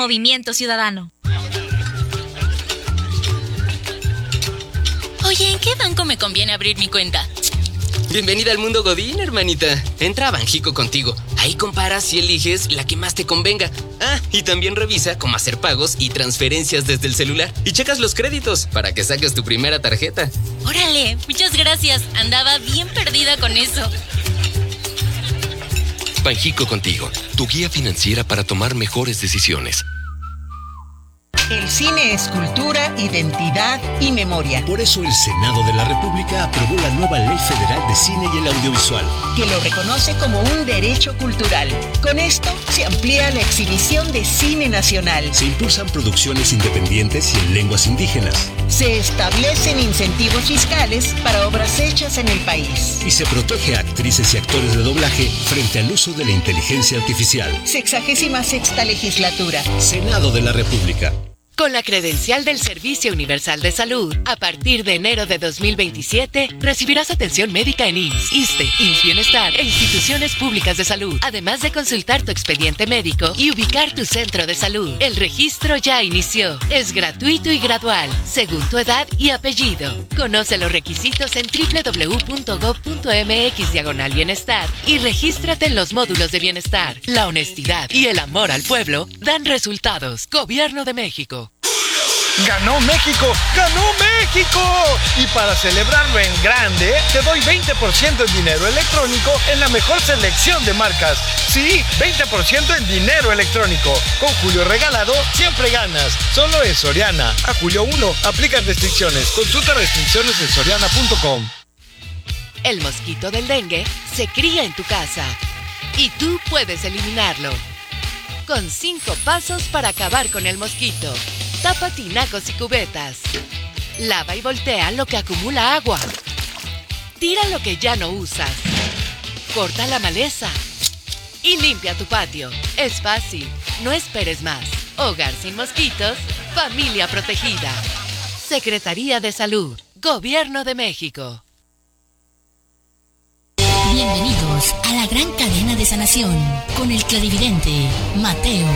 Movimiento Ciudadano. Oye, ¿en qué banco me conviene abrir mi cuenta? Bienvenida al mundo Godín, hermanita. Entra a Banjico Contigo. Ahí comparas y eliges la que más te convenga. Ah, y también revisa cómo hacer pagos y transferencias desde el celular. Y checas los créditos para que saques tu primera tarjeta. ¡Órale! Muchas gracias. Andaba bien perdida con eso. Banjico Contigo, tu guía financiera para tomar mejores decisiones. El cine es cultura, identidad y memoria. Por eso el Senado de la República aprobó la nueva Ley Federal de Cine y el Audiovisual, que lo reconoce como un derecho cultural. Con esto se amplía la exhibición de cine nacional. Se impulsan producciones independientes y en lenguas indígenas. Se establecen incentivos fiscales para obras hechas en el país. Y se protege a actrices y actores de doblaje frente al uso de la inteligencia artificial. 66ª legislatura. Senado de la República. Con la credencial del Servicio Universal de Salud, a partir de enero de 2027, recibirás atención médica en IMSS, ISSSTE, IMSS Bienestar e instituciones públicas de salud, además de consultar tu expediente médico y ubicar tu centro de salud. El registro ya inició. Es gratuito y gradual, según tu edad y apellido. Conoce los requisitos en www.gov.mx/bienestar y regístrate en los módulos de bienestar. La honestidad y el amor al pueblo dan resultados. Gobierno de México. ¡Ganó México! ¡Ganó México! Y para celebrarlo en grande, te doy 20% en dinero electrónico en la mejor selección de marcas. Sí, 20% en dinero electrónico. Con Julio Regalado, siempre ganas. Solo es Soriana. A julio 1, aplican restricciones. Consulta restricciones en soriana.com. El mosquito del dengue se cría en tu casa y tú puedes eliminarlo. Con 5 pasos para acabar con el mosquito. Tapa tinacos y cubetas. Lava y voltea lo que acumula agua. Tira lo que ya no usas. Corta la maleza. Y limpia tu patio. Es fácil. No esperes más. Hogar sin mosquitos. Familia protegida. Secretaría de Salud. Gobierno de México. Bienvenidos a la gran cadena de sanación con el clarividente Mateo.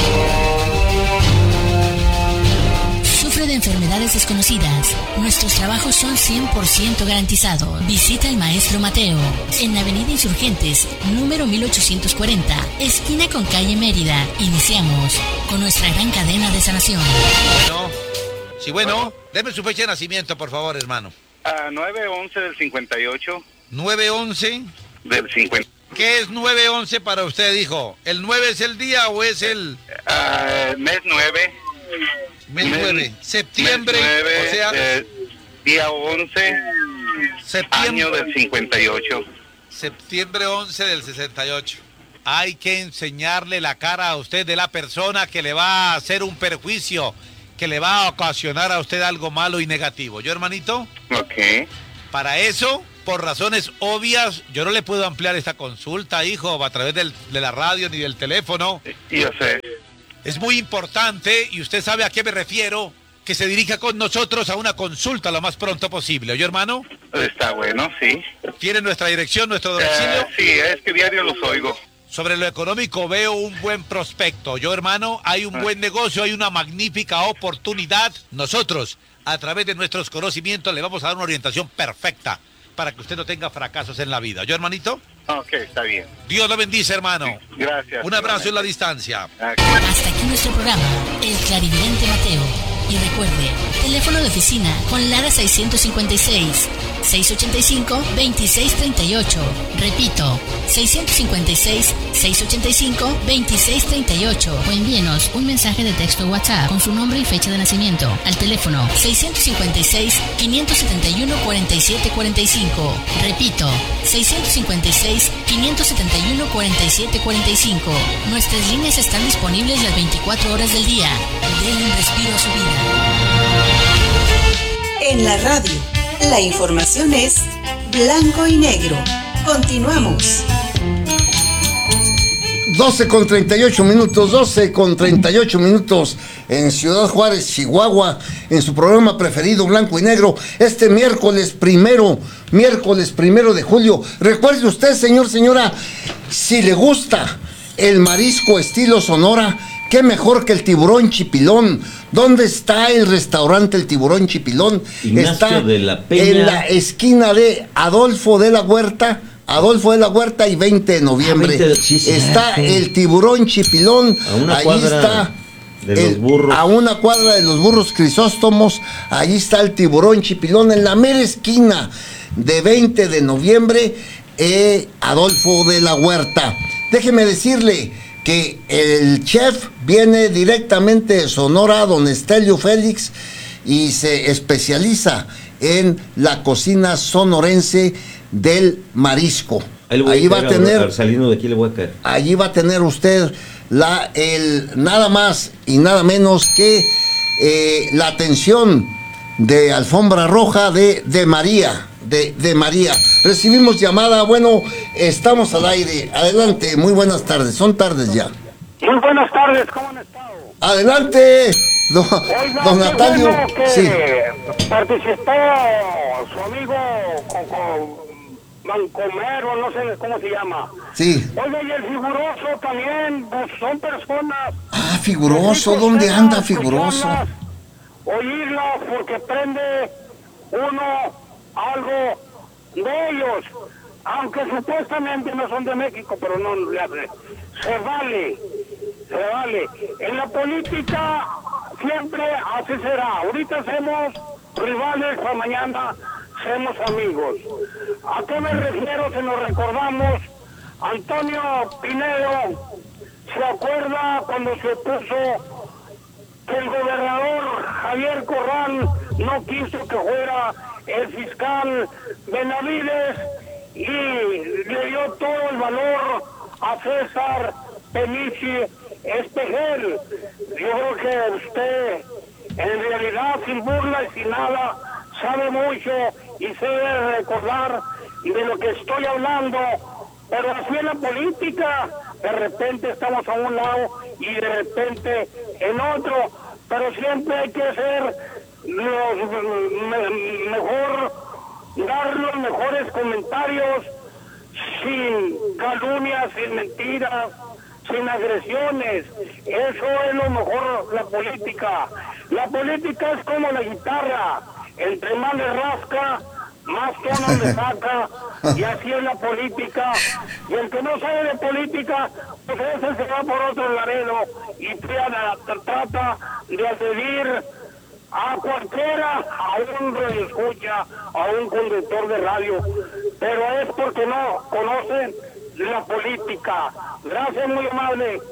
Sufre de enfermedades desconocidas. Nuestros trabajos son 100% garantizados. Visita al maestro Mateo en Avenida Insurgentes, número 1840, esquina con calle Mérida. Iniciamos con nuestra gran cadena de sanación. Bueno, deme su fecha de nacimiento, por favor, hermano. 9/11 del 58. 9/11 del 50. ¿Qué es 9/11 para usted, hijo? ¿El 9 es el día o es el...? Mes 9. Mes 9. Septiembre, mes 9, o sea... día 11, septiembre, año del 58. Septiembre 11 del 68. Hay que enseñarle la cara a usted de la persona que le va a hacer un perjuicio, que le va a ocasionar a usted algo malo y negativo. ¿Yo, hermanito? Ok. Para eso, por razones obvias, yo no le puedo ampliar esta consulta, hijo, a través de la radio ni del teléfono. Yo sé. Es muy importante, y usted sabe a qué me refiero, que se dirija con nosotros a una consulta lo más pronto posible. ¿Oye, hermano? Está bueno, sí. ¿Tiene nuestra dirección, nuestro domicilio? Sí, es que diario los oigo. Sobre lo económico veo un buen prospecto. Yo, hermano, hay un buen negocio, hay una magnífica oportunidad. Nosotros, a través de nuestros conocimientos, le vamos a dar una orientación perfecta para que usted no tenga fracasos en la vida. ¿Yo, hermanito? Ok, está bien. Dios lo bendice, hermano. Gracias. Un abrazo en la distancia. Hasta aquí nuestro programa, El Clarividente Mateo. Y recuerde, teléfono de oficina con Lara 656-685-2638. Repito, 656-685-2638. O envíenos un mensaje de texto WhatsApp con su nombre y fecha de nacimiento al teléfono 656-571-4745. Repito, 656-571-4745. Nuestras líneas están disponibles las 24 horas del día. Denle un respiro a su vida. En la radio, la información es blanco y negro. Continuamos. 12:38 minutos en Ciudad Juárez, Chihuahua, en su programa preferido Blanco y Negro, este miércoles primero de julio. Recuerde usted, señora, si le gusta el marisco estilo Sonora, qué mejor que el Tiburón Chipilón. ¿Dónde está el restaurante El Tiburón Chipilón? Ignacio Está de la Peña, en la esquina de Adolfo de la Huerta y 20 de noviembre. Está el Tiburón Chipilón. A una ahí cuadra está de los burros. A una cuadra de los burros Crisóstomos. Allí está el Tiburón Chipilón, en la mera esquina de 20 de noviembre, Adolfo de la Huerta. Déjeme decirle que el chef viene directamente de Sonora, don Estelio Félix, y se especializa en la cocina sonorense del marisco. Ahí va a tener, saliendo de aquí le voy a caer. allí va a tener usted nada más y nada menos que la atención de alfombra roja de María. De María. Recibimos llamada, bueno, estamos al aire. Adelante, muy buenas tardes, son tardes ya. Muy buenas tardes, ¿cómo han estado? Adelante, don Natalio. Bueno que Sí. participó su amigo Mancomero, no sé cómo se llama. Sí. Oiga, y el Figuroso también, pues son personas. Ah, Figuroso, ¿dónde anda Figuroso? Oírlas porque prende uno algo de ellos, aunque supuestamente no son de México, pero no se vale. En la política siempre así será. Ahorita somos rivales, para mañana somos amigos. ¿A qué me refiero? Se nos recordamos Antonio Pinedo. ¿Se acuerda cuando se puso que el gobernador Javier Corral no quiso que fuera el fiscal Benavides y le dio todo el valor a César Penici Espejel? Yo creo que usted, en realidad, sin burla y sin nada, sabe mucho y se debe recordar de lo que estoy hablando. Pero así en la política, de repente estamos a un lado y de repente en otro, pero siempre hay que ser dar los mejores comentarios, sin calumnias, sin mentiras, sin agresiones. Eso es lo mejor, la política. La política es como la guitarra, entre más le rasca, más tonos le saca, y así es la política. Y el que no sabe de política, pues ese se va por otro laredo y trata de agredir a cualquiera, a un radioescucha, a un conductor de radio, pero es porque no conocen la política. Gracias, muy amable.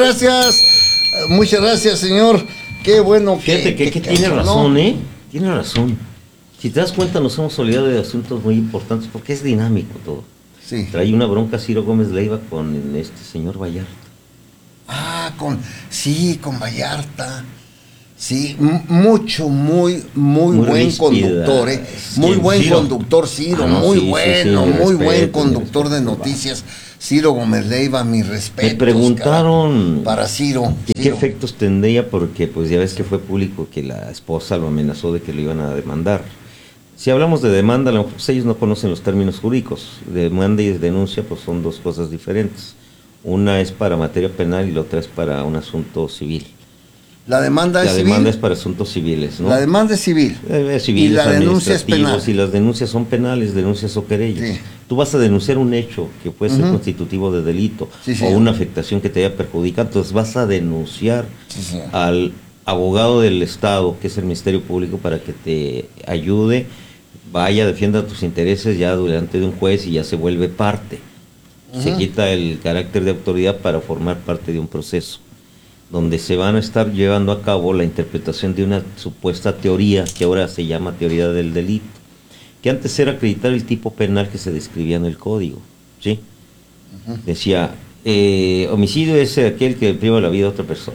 Muchas gracias, señor. Qué bueno. Fíjate que tiene razón, tiene razón. Si te das cuenta, nos hemos olvidado de asuntos muy importantes porque es dinámico todo. Sí. Trae una bronca Ciro Gómez Leiva con este señor Vallarta. Ah, con Vallarta. Sí, muy buen conductor, muy buen conductor Ciro, muy buen conductor de noticias. Ciro Gómez Leiva, mi respeto. Me preguntaron para Ciro. ¿Qué efectos tendría? Porque pues ya ves que fue público que la esposa lo amenazó de que lo iban a demandar. Si hablamos de demanda, a lo mejor pues, ellos no conocen los términos jurídicos. Demanda y denuncia pues son dos cosas diferentes. Una es para materia penal y la otra es para un asunto civil. La demanda es para asuntos civiles, ¿no? La demanda es civil. Civiles, y la denuncia es penal. Y las denuncias son penales, denuncias o querellas. Sí. Tú vas a denunciar un hecho que puede ser constitutivo de delito o una afectación que te haya perjudicado, entonces vas a denunciar al abogado del Estado, que es el Ministerio Público, para que te ayude, vaya, defienda tus intereses ya delante de un juez y ya se vuelve parte. Se quita el carácter de autoridad para formar parte de un proceso donde se van a estar llevando a cabo la interpretación de una supuesta teoría que ahora se llama teoría del delito, que antes era acreditar el tipo penal que se describía en el código, ¿sí? Decía, homicidio es aquel que priva la vida de otra persona.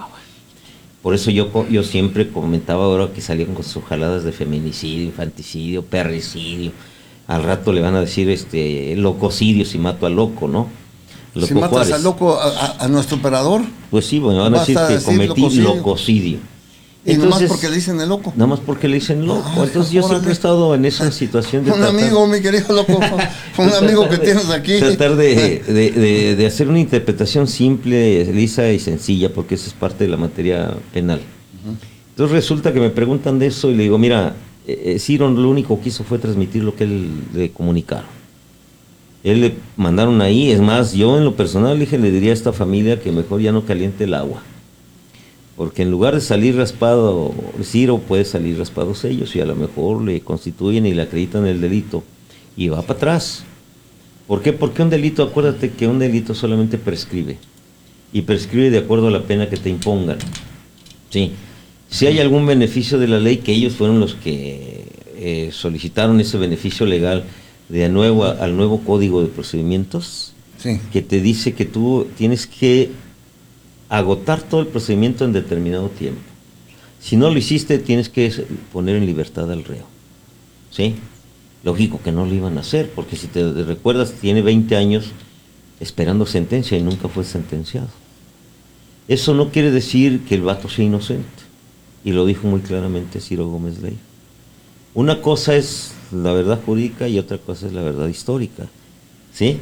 Por eso yo siempre comentaba ahora que salían con sus jaladas de feminicidio, infanticidio, perricidio. Al rato le van a decir lococidio si mato al loco, ¿no? Loco si matas Juárez. al loco a nuestro operador, pues sí, bueno, van a decir que cometí lococidio. Y nomás porque le dicen el loco. Nada más porque le dicen loco. Entonces yo siempre he estado en esa situación de amigo, mi querido loco, un amigo que tienes aquí. Tratar de hacer una interpretación simple, lisa y sencilla, porque esa es parte de la materia penal. Entonces resulta que me preguntan de eso y le digo, mira, Ciro lo único que hizo fue transmitir lo que él le comunicaron. Él le mandaron ahí, es más, yo en lo personal le diría a esta familia que mejor ya no caliente el agua. Porque en lugar de salir raspado Ciro, puede salir raspados ellos y a lo mejor le constituyen y le acreditan el delito y va para atrás. ¿Por qué? Porque un delito, acuérdate que un delito solamente prescribe y prescribe de acuerdo a la pena que te impongan. Sí. Si hay algún beneficio de la ley, que ellos fueron los que solicitaron ese beneficio legal al nuevo Código de Procedimientos, sí, que te dice que tú tienes que agotar todo el procedimiento en determinado tiempo. Si no lo hiciste, tienes que poner en libertad al reo. ¿Sí? Lógico que no lo iban a hacer, porque si te recuerdas, tiene 20 años esperando sentencia y nunca fue sentenciado. Eso no quiere decir que el vato sea inocente, y lo dijo muy claramente Ciro Gómez Leiva. Una cosa es la verdad jurídica y otra cosa es la verdad histórica. ¿Sí?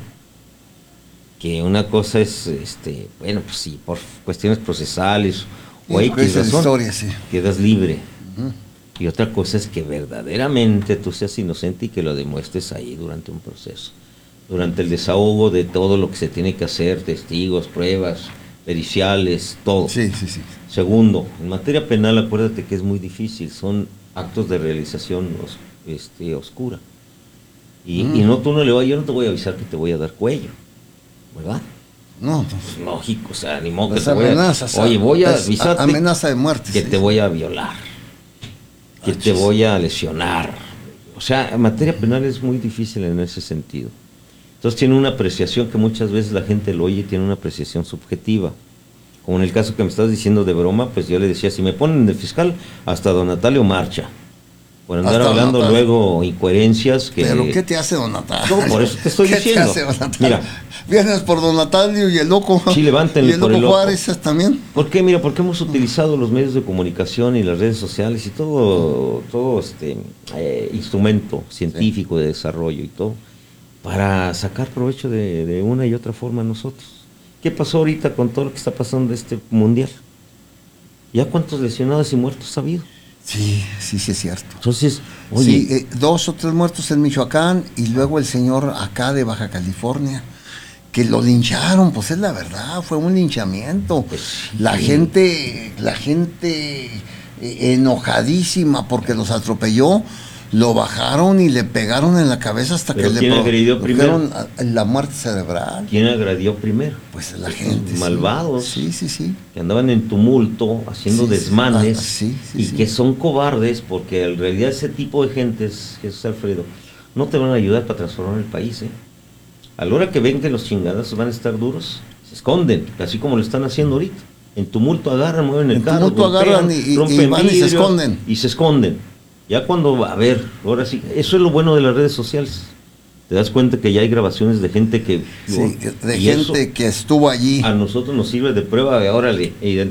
Que una cosa es, bueno, pues sí, por cuestiones procesales o X razón, historia, sí, quedas libre. Y otra cosa es que verdaderamente tú seas inocente y que lo demuestres ahí durante un proceso, durante el desahogo de todo lo que se tiene que hacer, testigos, pruebas, periciales, todo. Sí, sí, sí. Segundo, en materia penal, acuérdate que es muy difícil, son actos de realización oscura. Y no, yo no te voy a avisar que te voy a dar cuello, ¿verdad? No, pues lógico, o sea, ni modo que te voy a... voy a avisarte amenaza de muerte. Que te voy a violar, que te voy a lesionar. O sea, en materia penal es muy difícil en ese sentido. Entonces tiene una apreciación que muchas veces la gente lo oye y tiene una apreciación subjetiva. Como en el caso que me estás diciendo de broma, pues yo le decía, si me ponen de fiscal, hasta don Natalio marcha. Por andar hasta hablando luego incoherencias que... ¿Pero qué te hace don Natalio? No, por eso te estoy diciendo. ¿Qué te hace don Natalio? Mira, vienes por don Natalio y el loco. Sí, levántenle y el loco Juárez también. ¿Por qué? Mira, porque hemos utilizado los medios de comunicación y las redes sociales y todo instrumento científico de desarrollo y todo, para sacar provecho de una y otra forma nosotros. ¿Qué pasó ahorita con todo lo que está pasando de este mundial? ¿Ya cuántos lesionados y muertos ha habido? Sí, es cierto. Entonces, oye... Sí, 2 o 3 muertos en Michoacán y luego el señor acá de Baja California, que lo lincharon, pues es la verdad, fue un linchamiento. Pues, la gente enojadísima porque los atropelló, lo bajaron y le pegaron en la cabeza hasta que le produjeron la muerte cerebral. ¿Quién agredió primero? Pues la gente. Malvados. Sí. Que andaban en tumulto, haciendo desmanes, y que son cobardes, porque en realidad ese tipo de gentes, Jesús Alfredo, no te van a ayudar para transformar el país. A la hora que ven que los chingadas van a estar duros, se esconden, así como lo están haciendo ahorita. En tumulto agarran, mueven el carro, agarran y van y se esconden. Y se esconden. Ya cuando, a ver, ahora sí, eso es lo bueno de las redes sociales. Te das cuenta que ya hay grabaciones de gente que... que estuvo allí. A nosotros nos sirve de prueba de, órale,